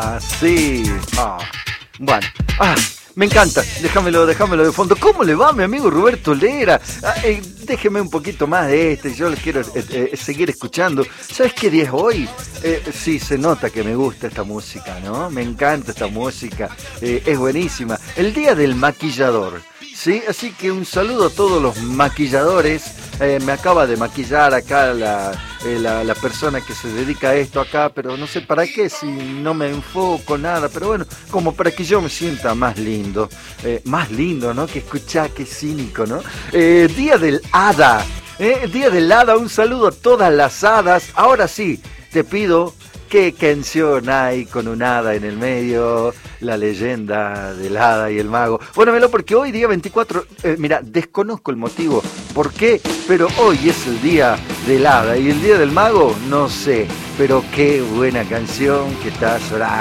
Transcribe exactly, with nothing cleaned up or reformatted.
Ah, sí. Ah, bueno. Ah, me encanta. Déjamelo, déjamelo de fondo. ¿Cómo le va a mi amigo Roberto Lera? Ah, eh, déjeme un poquito más de este. Yo les quiero eh, eh, seguir escuchando. ¿Sabes qué día es hoy? Eh, sí, se nota que me gusta esta música, ¿no? Me encanta esta música. Eh, es buenísima. El día del maquillador. Sí, así que un saludo a todos los maquilladores. Eh, me acaba de maquillar acá la, eh, la, la persona que se dedica a esto acá, pero no sé para qué, si no me enfoco, nada, pero bueno, como para que yo me sienta más lindo, eh, más lindo, ¿no? Que escuchar, qué cínico, ¿no? Eh, día del Hada, eh, Día del Hada, un saludo a todas las hadas. Ahora sí, te pido... ¿Qué canción hay con un hada en el medio? La leyenda del hada y el mago. Pónamelo porque hoy día veinticuatro, eh, mira, desconozco el motivo, por qué, pero hoy es el día del hada y el día del mago, no sé, pero qué buena canción que está sonando.